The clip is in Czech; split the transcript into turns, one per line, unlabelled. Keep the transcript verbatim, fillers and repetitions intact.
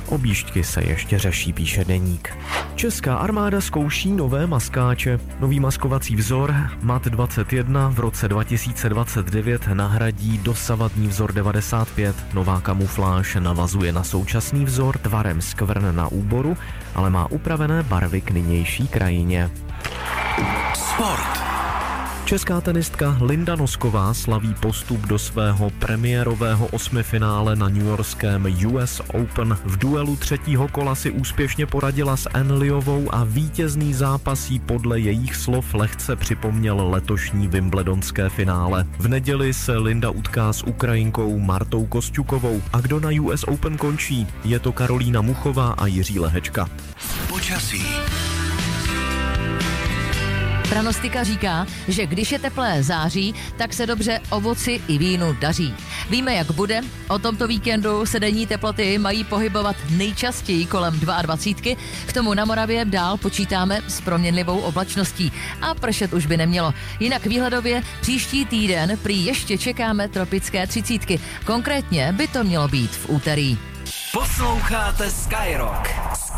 Objížďky se ještě řeší, píše Deník. Česká armáda zkouší nové maskáče. Nový maskovací vzor M A T dvacet jedna v roce dva tisíce dvacet devět nahradí dosavadní vzor devadesát pět. Nová kamufláž navazuje na současný vzor tvarem skvrn na úboru, ale má upravené barvy k nynější krajině.
Sport.
Česká tenistka Linda Nosková slaví postup do svého premiérového osmifinále na newyorském U S Open. V duelu třetího kola si úspěšně poradila s Enliovou a vítězný zápas jí podle jejich slov lehce připomněl letošní wimbledonské finále. V neděli se Linda utká s Ukrajinkou Martou Kosťukovou. A kdo na U S Open končí? Je to Karolína Muchová a Jiří Lehečka.
Počasí.
Pranostika říká, že když je teplé září, tak se dobře ovoci i vínu daří. Víme, jak bude. O tomto víkendu se denní teploty mají pohybovat nejčastěji kolem dvacítky. K tomu na Moravě dál počítáme s proměnlivou oblačností a pršet už by nemělo. Jinak výhledově příští týden prý ještě čekáme tropické třicítky. Konkrétně by to mělo být v úterý.
Posloucháte Skyrock.